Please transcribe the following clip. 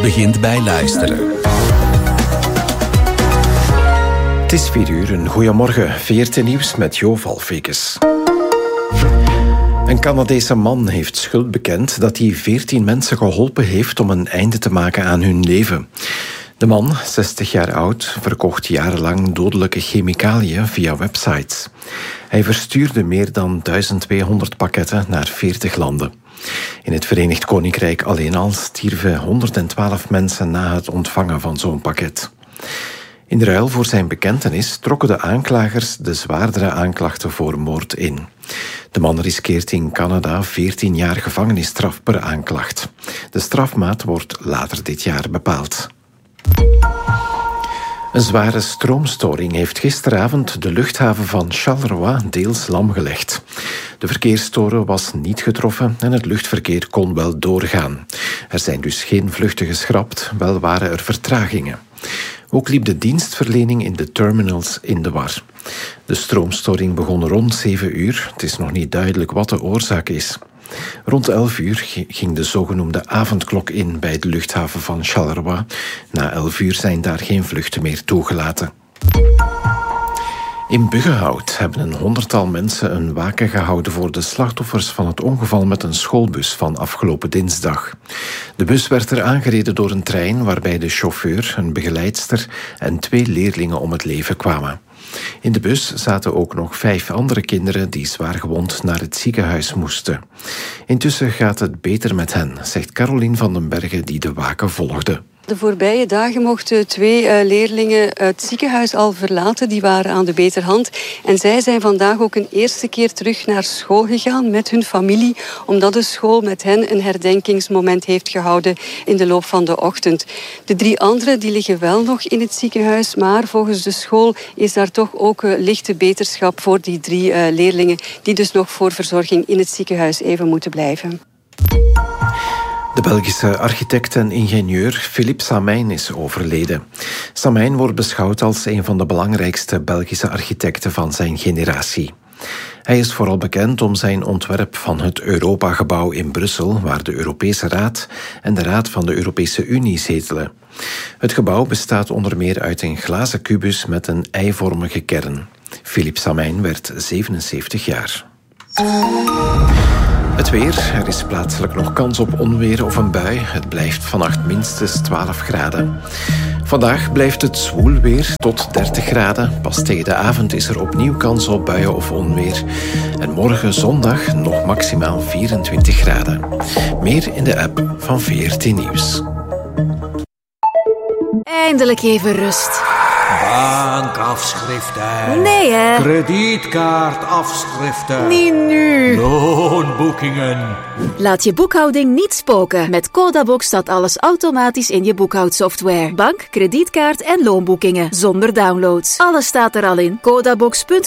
begint bij luisteren. Het is 4:00, een goeiemorgen. VRT Nieuws met Jo Valfekes. Een Canadese man heeft schuld bekend dat hij 14 mensen geholpen heeft om een einde te maken aan hun leven. De man, 60 jaar oud, verkocht jarenlang dodelijke chemicaliën via websites. Hij verstuurde meer dan 1200 pakketten naar 40 landen. In het Verenigd Koninkrijk alleen al stierven 112 mensen na het ontvangen van zo'n pakket. In de ruil voor zijn bekentenis trokken de aanklagers de zwaardere aanklachten voor moord in. De man riskeert in Canada 14 jaar gevangenisstraf per aanklacht. De strafmaat wordt later dit jaar bepaald. Een zware stroomstoring heeft gisteravond de luchthaven van Charleroi deels lamgelegd. De verkeerstoren was niet getroffen en het luchtverkeer kon wel doorgaan. Er zijn dus geen vluchten geschrapt, wel waren er vertragingen. Ook liep de dienstverlening in de terminals in de war. De stroomstoring begon rond 7 uur. Het is nog niet duidelijk wat de oorzaak is. Rond 11 uur ging de zogenoemde avondklok in bij de luchthaven van Charleroi. Na 11 uur zijn daar geen vluchten meer toegelaten. In Buggenhout hebben een 100-tal mensen een waken gehouden voor de slachtoffers van het ongeval met een schoolbus van afgelopen dinsdag. De bus werd er aangereden door een trein waarbij de chauffeur, een begeleidster en 2 leerlingen om het leven kwamen. In de bus zaten ook nog 5 andere kinderen die zwaargewond naar het ziekenhuis moesten. Intussen gaat het beter met hen, zegt Caroline van den Bergen die de waken volgde. De voorbije dagen mochten 2 leerlingen het ziekenhuis al verlaten. Die waren aan de beterhand. En zij zijn vandaag ook een eerste keer terug naar school gegaan met hun familie, omdat de school met hen een herdenkingsmoment heeft gehouden in de loop van de ochtend. De 3 anderen die liggen wel nog in het ziekenhuis, maar volgens de school is daar toch ook lichte beterschap voor die 3 leerlingen die dus nog voor verzorging in het ziekenhuis even moeten blijven. De Belgische architect en ingenieur Philippe Samijn is overleden. Samijn wordt beschouwd als een van de belangrijkste Belgische architecten van zijn generatie. Hij is vooral bekend om zijn ontwerp van het Europa-gebouw in Brussel, waar de Europese Raad en de Raad van de Europese Unie zetelen. Het gebouw bestaat onder meer uit een glazen kubus met een eivormige kern. Philippe Samijn werd 77 jaar. Het weer. Er is plaatselijk nog kans op onweer of een bui. Het blijft vannacht minstens 12 graden. Vandaag blijft het zwoel weer tot 30 graden. Pas tegen de avond is er opnieuw kans op buien of onweer. En morgen zondag nog maximaal 24 graden. Meer in de app van VRT Nieuws. Eindelijk even rust. Bankafschriften. Nee, hè? Kredietkaartafschriften. Niet nu. Loonboekingen. Laat je boekhouding niet spoken. Met Codabox staat alles automatisch in je boekhoudsoftware. Bank, kredietkaart en loonboekingen. Zonder downloads. Alles staat er al in. Codabox.com